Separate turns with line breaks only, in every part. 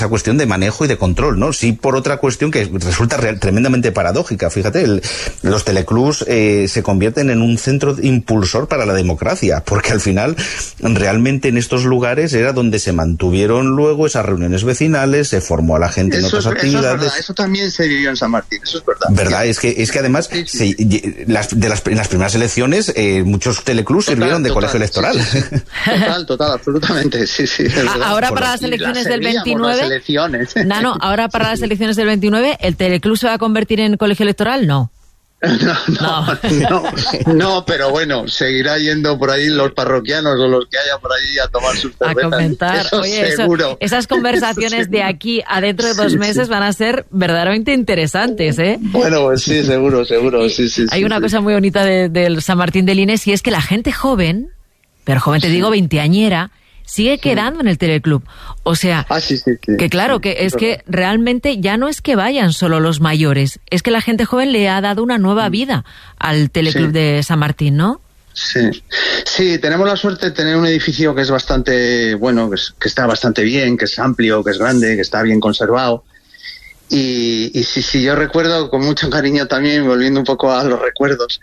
esa cuestión de manejo y de control, ¿no? Sí, por otra cuestión que resulta tremendamente paradójica. Fíjate, los teleclubs se convierten en un centro impulsor para la democracia, porque al final realmente en estos lugares era donde se mantuvieron luego esas reuniones vecinales, se formó a la gente en otras actividades.
Eso es verdad, eso también se vivió en San Martín, eso es verdad.
¿Verdad? Es que además en las primeras elecciones muchos teleclubs sirvieron de colegio electoral.
Sí. Total, absolutamente, sí.
Ahora para las elecciones del 29... Nano, ahora para las elecciones del 29, ¿el teleclub se va a convertir en colegio electoral? No.
No, pero bueno, seguirá yendo por ahí los parroquianos o los que haya por ahí a tomar sus cervezas.
A comentar.
Eso
oye,
seguro.
Esas conversaciones de aquí a dentro de 2 meses van a ser verdaderamente interesantes, ¿eh?
Bueno, pues sí, seguro, sí.
Hay una cosa muy bonita del San Martín de Lines, y es que la gente joven, pero joven te digo veinteañera, sigue quedando en el teleclub. O sea, que claro, que es que realmente ya no es que vayan solo los mayores, es que la gente joven le ha dado una nueva vida al teleclub de San Martín, ¿no?
Sí, tenemos la suerte de tener un edificio que es bastante bueno, que está bastante bien, que es amplio, que es grande, que está bien conservado. Y sí, yo recuerdo con mucho cariño también, volviendo un poco a los recuerdos,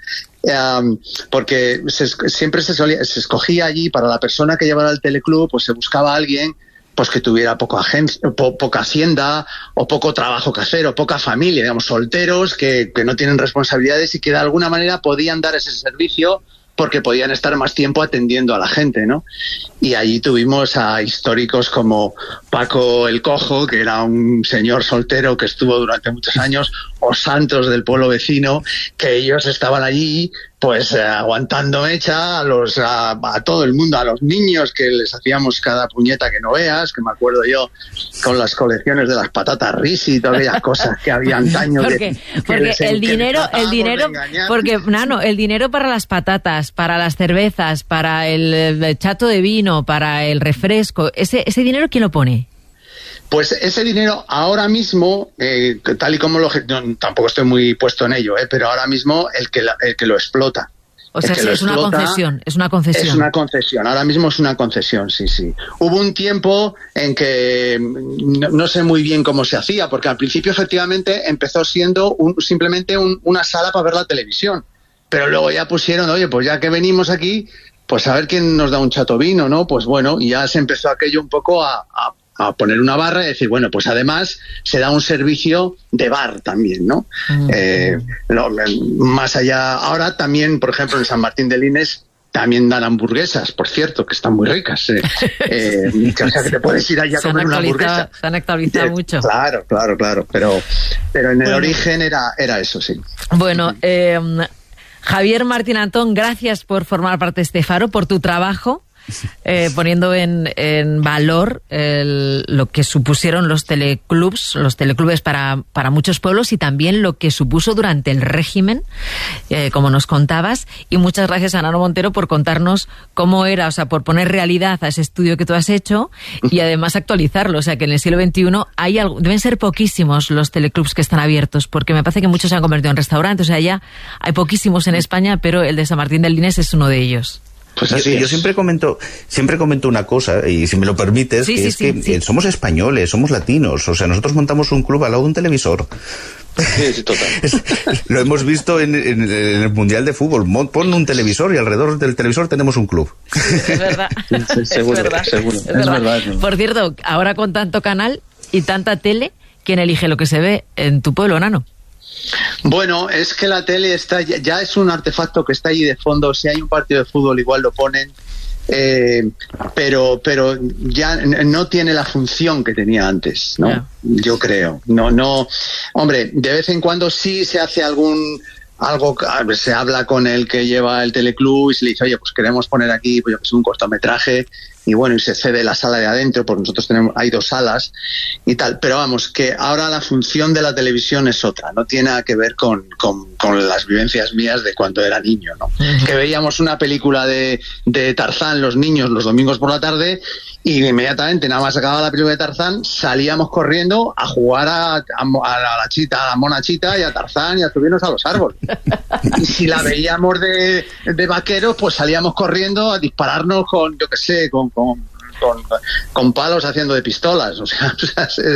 porque siempre se escogía allí para la persona que llevara el teleclub, pues se buscaba a alguien pues que tuviera poca hacienda o poco trabajo que hacer o poca familia, digamos, solteros que no tienen responsabilidades y que de alguna manera podían dar ese servicio porque podían estar más tiempo atendiendo a la gente, ¿no? Y allí tuvimos a históricos como Paco el Cojo, que era un señor soltero que estuvo durante muchos años, o Santos del pueblo vecino, que ellos estaban allí pues aguantando mecha a todo el mundo, a los niños que les hacíamos cada puñeta que no veas, que me acuerdo yo con las colecciones de las patatas Risi y todas aquellas cosas que había antaño.
Porque el dinero, porque Nano, el dinero para las patatas, para las cervezas, para el chato de vino, para el refresco, ese dinero ¿quién lo pone?
Pues ese dinero ahora mismo, tal y como tampoco estoy muy puesto en ello, pero ahora mismo el que lo explota.
O sea, es una concesión. Es una
concesión, ahora mismo es una concesión, sí. Hubo un tiempo en que no sé muy bien cómo se hacía, porque al principio efectivamente empezó siendo simplemente una sala para ver la televisión, pero luego ya pusieron, oye, pues ya que venimos aquí, pues a ver quién nos da un chato vino, ¿no? Pues bueno, y ya se empezó aquello un poco a poner una barra y decir, bueno, pues además se da un servicio de bar también, ¿no? Más allá, ahora también, por ejemplo, en San Martín de Lines también dan hamburguesas, por cierto, que están muy ricas. O sea, que te puedes ir allá a comer una hamburguesa.
Se han actualizado mucho.
Claro. Pero en el origen era eso, sí.
Bueno, Javier Martín Antón, gracias por formar parte de este faro, por tu trabajo. Poniendo en valor lo que supusieron los teleclubes para muchos pueblos y también lo que supuso durante el régimen, como nos contabas. Y muchas gracias a Nano Montero por contarnos cómo era, o sea, por poner realidad a ese estudio que tú has hecho y además actualizarlo. O sea, que en el siglo XXI deben ser poquísimos los teleclubs que están abiertos, porque me parece que muchos se han convertido en restaurantes. O sea, ya hay poquísimos en España, pero el de San Martín de Lines es uno de ellos.
Pues yo siempre comento una cosa, y si me lo permites, que somos españoles, somos latinos, o sea, nosotros montamos un club al lado de un televisor.
Sí, total.
Lo hemos visto en el Mundial de Fútbol. Pon un televisor y alrededor del televisor tenemos un club.
Es verdad.
Seguro. Es verdad.
Por cierto, ahora con tanto canal y tanta tele, ¿quién elige lo que se ve en tu pueblo, Nano?
Bueno, es que la tele ya es un artefacto que está ahí de fondo. Si hay un partido de fútbol igual lo ponen, pero ya no tiene la función que tenía antes, ¿no? Yeah. Yo creo. No. Hombre, de vez en cuando sí se hace algo, se habla con el que lleva el teleclub y se le dice, oye, pues queremos poner aquí pues un cortometraje, y bueno, y se cede la sala de adentro, porque nosotros hay 2 salas y tal, pero vamos, que ahora la función de la televisión es otra, no tiene nada que ver con las vivencias mías de cuando era niño, ¿no? Uh-huh. Que veíamos una película de Tarzán los niños los domingos por la tarde y inmediatamente, nada más acababa la película de Tarzán, salíamos corriendo a jugar a la chita, a la mona chita y a Tarzán y a subirnos a los árboles. Y si la veíamos de vaqueros, pues salíamos corriendo a dispararnos con, yo qué sé, con con palos haciendo de pistolas. O sea